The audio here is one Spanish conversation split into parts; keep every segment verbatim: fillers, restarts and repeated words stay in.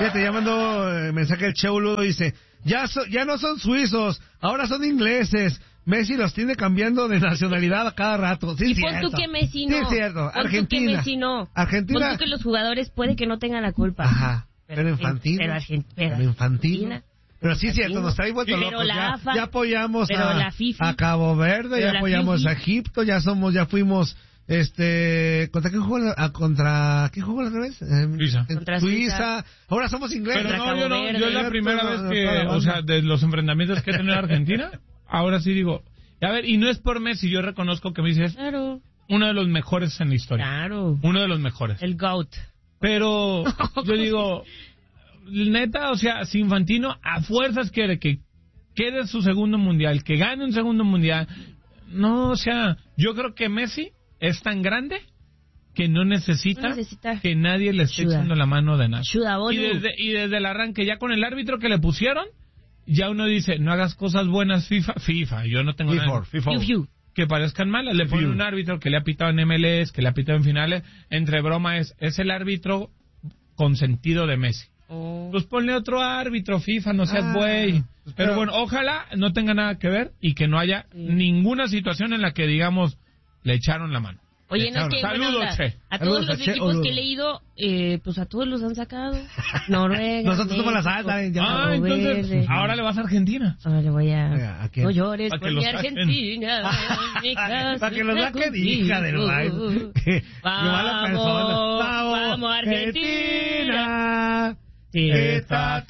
Fíjate, ya mandó eh, mensaje el Cheulo, dice, ya, so, ya no son suizos, ahora son ingleses. Messi los tiene cambiando de nacionalidad a cada rato. Sí, y es pon cierto. tú que Messi no. Sí, es cierto. Pon Argentina. tú que Messi no. Argentina. Pon tú que los jugadores puede que no tengan la culpa. Ajá. Pero, pero Infantino. Pero, Argent- pero, pero Infantino. Pero sí es cierto, nos trae vuelto pero locos. la Ya, AFA, ya apoyamos pero a, la FIFA, a Cabo Verde, ya apoyamos FIFA. a Egipto, ya somos, ya fuimos, este, ¿contra qué jugó la, a, contra, qué jugó la otra vez? Eh, Suiza. En Contra Suiza. Suiza. Ahora somos ingleses. Pero no, Cabo yo no, Verde. yo es la primera vez que, o sea, de los enfrentamientos que he tenido en Argentina, ahora sí digo, a ver, y no es por Messi, yo reconozco que Messi es Claro. uno de los mejores en la historia. Claro. Uno de los mejores. El GOAT. Pero yo digo, neta, o sea, si Infantino a fuerzas quiere que quede su segundo mundial, que gane un segundo mundial, no, o sea, yo creo que Messi es tan grande que no necesita, No necesita. que nadie le esté Ayuda. echando la mano de nada. Ayuda, boludo. Y desde, y desde el arranque, ya con el árbitro que le pusieron, ya uno dice, no hagas cosas buenas FIFA, FIFA, yo no tengo FIFA, nada FIFA. Fiu, fiu. que parezcan malas. Le ponen un árbitro que le ha pitado en M L S, que le ha pitado en finales, entre broma es, es el árbitro consentido de Messi. Oh. Pues ponle otro árbitro, FIFA, no seas Ah, güey. pues, Pero, pero- bueno, ojalá no tenga nada que ver y que no haya Sí. ninguna situación en la que, digamos, le echaron la mano. Oye, no es que Saludos, buena onda. Che. A Saludos todos los a Che, equipos Olu. que he leído, eh, pues a todos los han sacado. Noruega, Nosotros somos la México, salsa, ya. Ah, Cabo entonces, Verde. ahora le vas a Argentina. Ahora le voy a... Oiga, ¿a quién? No llores Pa' que por lo mi saquen. Argentina. mi casa Para que lo está saquen, hija del contigo. baile. Qué mala persona. Vamos, vamos, Argentina. Sí. Esta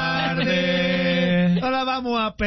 tarde ahora vamos a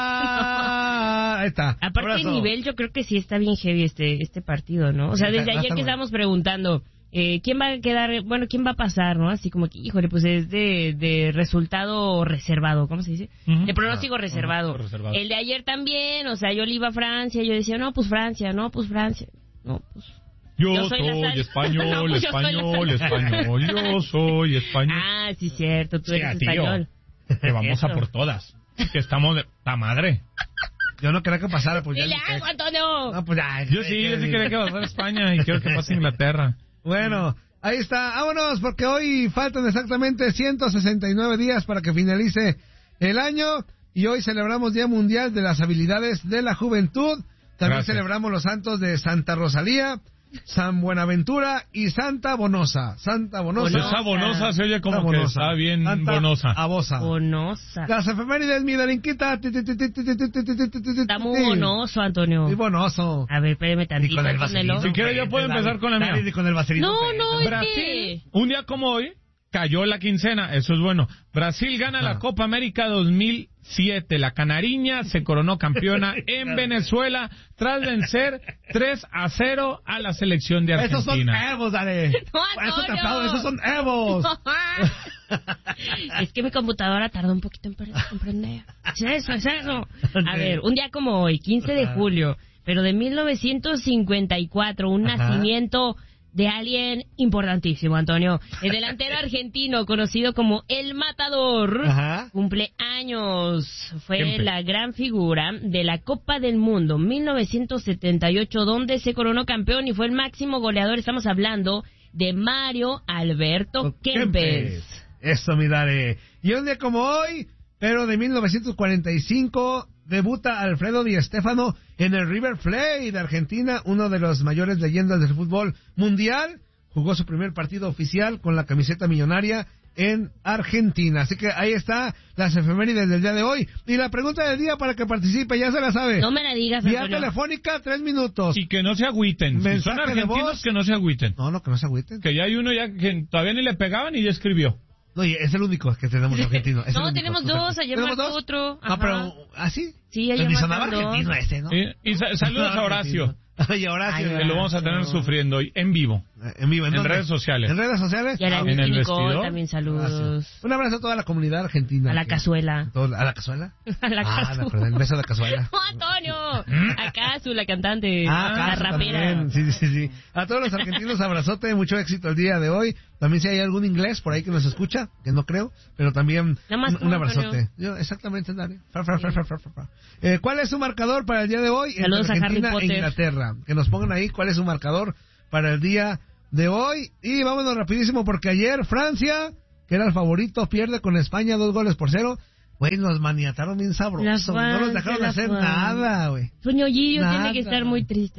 pelar. Ahí está. Aparte Abrazo. el nivel, yo creo que sí está bien heavy este este partido, ¿no? O sea, desde Va a ayer estar que bueno. estábamos preguntando, eh, ¿quién va a quedar, bueno, quién va a pasar, ¿no? Así como que, híjole, pues es de, de resultado reservado, ¿cómo se dice? Ujú. De pronóstico Ah, reservado. pronóstico reservado. El de ayer también, o sea, yo le iba a Francia, yo decía, no, pues Francia, no, pues Francia, no, pues... Yo, Yo soy soy, la sal. español, No, pues yo soy la español, sal. español, yo soy español. Ah, sí, cierto, tú Sí, eres tío. español. Que vamos a Eso. por todas. Que estamos de la madre. Yo no quería que pasara, pues ya. ¡Dile ni algo, qué. Antonio! No, pues ya. Yo sí, yo sí quería que pasara España y quiero que pase Inglaterra. Bueno, ahí está. Vámonos, porque hoy faltan exactamente ciento sesenta y nueve días para que finalice el año. Y hoy celebramos Día Mundial de las Habilidades de la Juventud. También Gracias. celebramos los santos de Santa Rosalía, San Buenaventura y Santa Bonosa. Santa Bonosa. Bonosa. Esa bonosa se oye como Santa que Bonosa. está bien Santa bonosa. Abosa. Bonosa. Las efemérides, mi delinquita. Está muy bonoso, Antonio. Muy bonoso. A ver, espérame tantito. Y con el Antonio. vaselino. Si quieres, yo puedo empezar con la mía. Dale, con el vaselino. No, no, es Brasil, que... un día como hoy, cayó la quincena, eso es bueno. Brasil gana la Ah. Copa América dos mil siete. La canariña se coronó campeona en Venezuela tras vencer tres a cero a la selección de Esos son Argentina. evos, dale. No, Eso te Antonio. aplaudo, esos son evos. Es que mi computadora tardó un poquito en pre- en prender. Es eso, es eso. Ok. A ver, un día como hoy, quince de julio, pero de mil novecientos cincuenta y cuatro, un Ajá. nacimiento de alguien importantísimo, Antonio. El delantero argentino, conocido como El Matador, Ajá. cumple años. Fue Siempre. la gran figura de la Copa del Mundo mil novecientos setenta y ocho, donde se coronó campeón y fue el máximo goleador. Estamos hablando de Mario Alberto Kempes. Eso, mi dale. Y un día como hoy, pero de mil novecientos cuarenta y cinco, debuta Alfredo Di Stéfano en el River Plate de Argentina, uno de los mayores leyendas del fútbol mundial. Jugó su primer partido oficial con la camiseta millonaria en Argentina. Así que ahí está las efemérides del día de hoy. Y la pregunta del día para que participe, ya se la sabe. No me la digas, Vía Antonio. telefónica, tres minutos. Y que no se agüiten. Si son Mensaje de argentinos, voz. que no se agüiten. No, no, que no se agüiten. Que ya hay uno ya que todavía ni le pegaban y ya escribió. No, y es el único que tenemos argentino. es el No, único. tenemos dos, ayer ¿Tenemos marcó dos? otro. Ah, Ajá. pero, ¿así? Sí, ayer Pues ni sonaba marcaron dos. argentino ese, ¿no? Y, y sa- saludos a Horacio, Ay, Horacio. Ay, que lo vamos a tener Horacio. sufriendo hoy en vivo. En vivo, ¿en, En dónde? redes sociales. ¿En redes sociales? Y a la Ah, en el Nicky Nicole vestidor. también saludos. gracias. Un abrazo a toda la comunidad argentina. A la que- cazuela. todo- ¿A la cazuela? A la Ah, cazuela. me acordé, el beso de la cazuela. No, Antonio. A Casu, la cantante. Ah, la Casu rapera. también. Sí, sí, sí. A todos los argentinos, abrazote, mucho éxito el día de hoy. También si hay algún inglés por ahí que nos escucha, que no creo, pero también Nada más un, tú, un abrazote. Antonio. Yo, exactamente, Dani. Fra, fra, fra, fra, fra, fra, fra. Eh, ¿Cuál es su marcador para el día de hoy? Saludos a entre Harry Argentina e Potter. Inglaterra. Que nos pongan ahí cuál es su marcador para el día de hoy. Y vámonos rapidísimo porque ayer Francia que era el favorito, pierde con España dos goles por cero. Güey, nos maniataron bien sabroso. No nos dejaron hacer nada, güey. Toño Gillo tiene que estar muy triste.